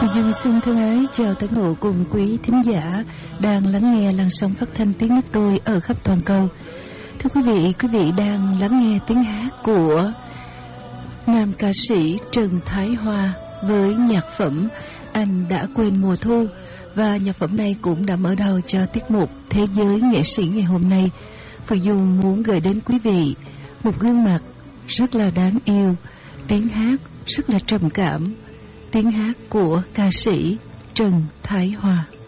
Thì Dương xin thân ái chào tất ngộ cùng quý thính giả đang lắng nghe làn sóng phát thanh tiếng nước tôi ở khắp toàn cầu. Thưa quý vị đang lắng nghe tiếng hát của nam ca sĩ Trần Thái Hoa với nhạc phẩm Anh Đã Quên Mùa Thu. Và nhạc phẩm này cũng đã mở đầu cho tiết mục Thế Giới Nghệ Sĩ ngày hôm nay. Phương Dung muốn gửi đến quý vị một gương mặt rất là đáng yêu, tiếng hát rất là trầm cảm, tiếng hát của ca sĩ Trần Thái Hoa.